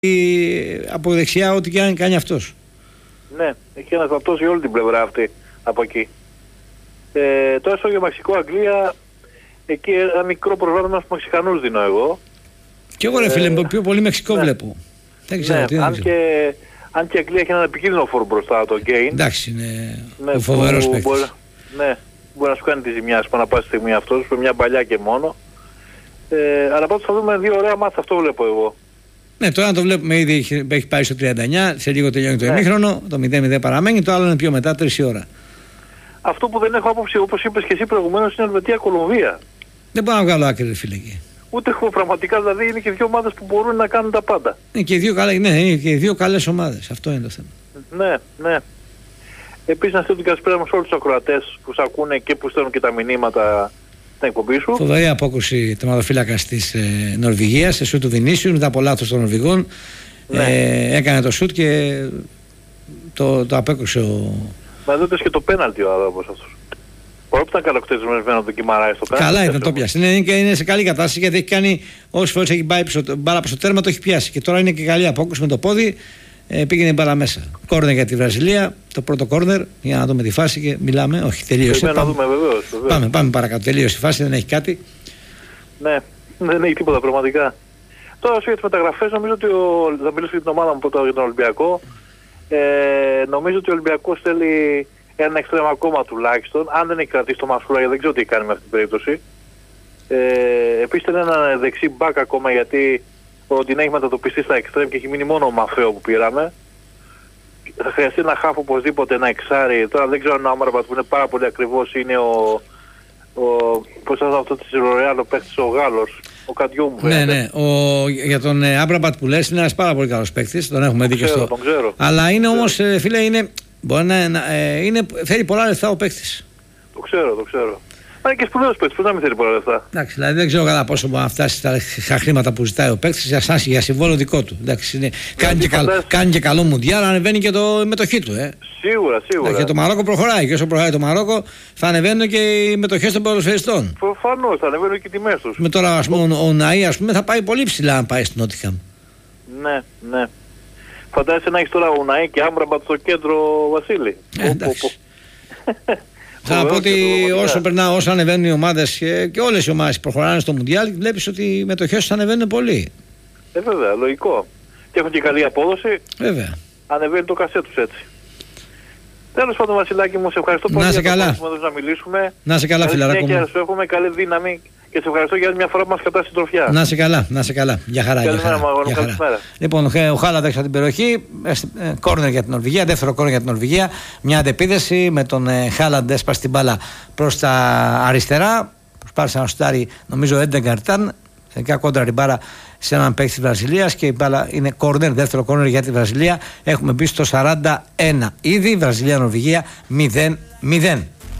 από δεξιά ό,τι και αν κάνει αυτός. Ναι, έχει αναστατώσει όλη την πλευρά αυτή από εκεί. Τώρα στο Μεξικό-Αγγλία, εκεί ένα μικρό προβάδισμα στους Μεξικανούς δίνω εγώ. Και εγώ ρε φίλε, πιο πολύ Μεξικό ναι. βλέπω. Δεν ξέρω τι αν και η Αγγλία έχει έναν επικίνδυνο φόρο μπροστά, το Γκέιν. Εντάξει, είναι φοβερός παίκτης. Ναι, μπορεί να σου κάνει τη ζημιά σου να πάει στη στιγμή αυτός, με μια παλιά και μόνο. Αλλά πάντως θα δούμε δύο ωραία μάτσα, αυτό βλέπω εγώ. Ναι, τώρα το βλέπουμε ήδη έχει πάει στο 39, σε λίγο τελειώνει το ημίχρονο, το 0-0 παραμένει, το άλλο είναι πιο μετά, 3 η ώρα. Αυτό που δεν έχω άποψη, όπως είπες και εσύ προηγουμένως, είναι Ελβετία-Κολομβία. Δεν μπορώ να βγάλω άκρη, ρε φίλε εκεί. Ούτε έχω πραγματικά, δηλαδή είναι και δύο ομάδες που μπορούν να κάνουν τα πάντα. Είναι και δύο καλές ομάδες, αυτό είναι το θέμα. Ναι, ναι. Επίσης να στείλω την καλησπέρα μου σε όλους τους ακροατές που σε ακούνε και που στέλνουν και τα μηνύματα στην εκπομπή σου. Φοβερή απόκρουση τερματοφύλακας της Νορβηγίας, σε σούτ του Βινίσιου, μετά από λάθος των Νορβηγών. Ναι. Έκανε το σούτ και το απέκρουσε ο... Μα εδώ και το πέναλτι ο άνθρωπος αυτός. Παρόλο που ήταν καλοκτισμένος από τον Κιμαράη στο πέναλτι. Καλά ήταν, το πιάσει. Είναι σε καλή κατάσταση γιατί έχει κάνει όσες φορές έχει πάει μπάλα προς το τέρμα, το έχει πιάσει. Και τώρα είναι και καλή απόκρουση με το πόδι. Πήγαινε μπάλα μέσα. Κόρνερ για τη Βραζιλία, το πρώτο κόρνερ, για να δούμε τη φάση και μιλάμε. Όχι, τελείωσε. Να δούμε, βεβαίως. Πάμε παρακάτω. Τελείωσε η φάση, δεν έχει κάτι. Ναι, δεν έχει τίποτα πραγματικά. Τώρα όσο για τις μεταγραφές, νομίζω ότι θα μιλήσω για την ομάδα μου πρώτα για τον Ολυμπιακό. Νομίζω ότι ο Ολυμπιακός θέλει ένα εξτρέμ ακόμα τουλάχιστον. Αν δεν έχει κρατήσει το Μασούρα, δεν ξέρω τι κάνει με αυτή την περίπτωση. Επίσης θέλει ένα δεξί μπακ ακόμα, γιατί ότι έχει μετατοπιστεί στα εξτρέμ και έχει μείνει μόνο ο Μαφέο που πήραμε. Θα χρειαστεί ένα χάφ οπωσδήποτε, ένα εξάρι. Τώρα δεν ξέρω αν ο Άμραμπατ που είναι πάρα πολύ ακριβώς είναι πώς θα αυτό της Ρορεάλ, ο παίκτης ο Γάλλος, ο Καντιού μου. Ναι. Για τον Άμραμπατ που λες είναι ένας πάρα πολύ καλός παίκτης, τον έχουμε δει και στο... Τον ξέρω. Αλλά είναι όμως, φίλε, θέλει πολλά λεφτά ο παίκτης. Το ξέρω. Μα είναι και σπουδαίος παίκτης, που να μην θέλει πολλά λεφτά. Εντάξει, δηλαδή δεν ξέρω κατά πόσο μπορεί να φτάσει στα χρήματα που ζητάει ο παίκτης για συμβόλο δικό του. Εντάξει, κάνει και καλό μουντιάλ, ανεβαίνει και το μετοχή του. Σίγουρα. Και το Μαρόκο προχωράει. Και όσο προχωράει το Μαρόκο, θα ανεβαίνουν και οι μετοχές των ποδοσφαιριστών. Προφανώς, θα ανεβαίνουν και οι τιμές τους. Με τώρα, ας πούμε, ο Ναΐ, ας πούμε, θα πάει πολύ ψηλά αν πάει στην Νότιχαμ. Ναι. Φαντάζεσαι να έχεις τώρα ο Ναΐ και Άμραμπατ στο κέντρο, Βασίλη. Θα πω ότι όσο ανεβαίνουν οι ομάδες και όλες οι ομάδες προχωράνε στο Μουντιάλ, βλέπεις ότι οι μετοχές θα ανεβαίνουν πολύ. Βέβαια, λογικό. Και έχουν και καλή απόδοση. Βέβαια. Ανεβαίνει το κασέ τους έτσι. Τέλος πάντων, Βασιλάκη μου, σε ευχαριστώ πολύ για να μιλήσουμε. Να σε καλά, φιλαράκο μου. Σου εύχομαι καλή δύναμη και σε ευχαριστώ για μια φορά που μας κρατάς συντροφιά. Να σε καλά. Για χαρά. Καλημέρα. Λοιπόν, ο Χάλαντ έξω την περιοχή. Κόρνερ για την Νορβηγία. Δεύτερο κόρνερ για την Νορβηγία. Μια αντεπίδεση με τον Χάλαντ έσπασε την μπάλα προς τα αριστερά. Προσπάθησε να σουτάρει, νομίζω, Έντεγκαρ ήταν. Τελικά κόντρα την μπάλα σε έναν παίκτη της Βραζιλίας και η μπάλα είναι κόρνερ, δεύτερο κόρνερ για τη Βραζιλία. Έχουμε μπει στο 41. Ήδη Βραζιλία-Νορβηγία 0-0.